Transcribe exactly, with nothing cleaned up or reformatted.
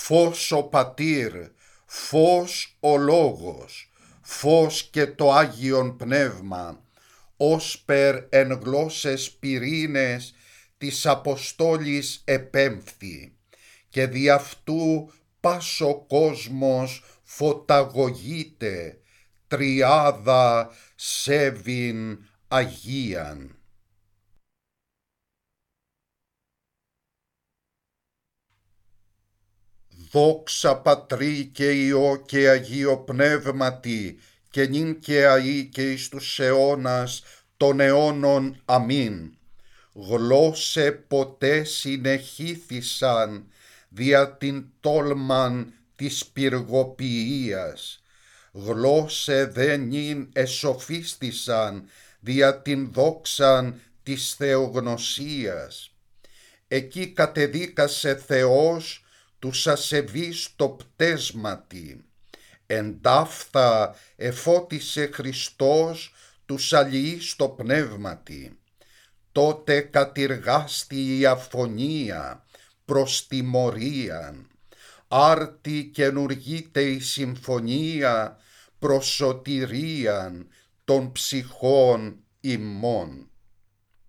Φως ο Πατήρ, φως ο Λόγος, φως και το Άγιον Πνεύμα, όσπερ εν γλώσσες πυρήνες της Αποστόλης επέμφθη, και δι' αυτού πας ο κόσμος φωταγωγείται, τριάδα σέβην Αγίαν. Δόξα Πατρί και Υιό και Αγίο Πνεύματι, και νυν και αεί και εις τους αιώνας των αιώνων. Αμήν. Γλώσσε ποτέ συνεχήθησαν δια την τόλμαν της πυργοποιίας, γλώσσε δε νυν εσοφίστησαν δια την δόξαν της θεογνωσίας. Εκεί κατεδίκασε Θεός τους ασεβείς το πτέσματι, εν ταύθα εφώτισε Χριστός τους αλληλείς το πνεύματι. Τότε κατηργάστη η αφωνία προς τιμωρίαν, άρτη καινουργείται η συμφωνία προς σωτηρίαν των ψυχών ημών.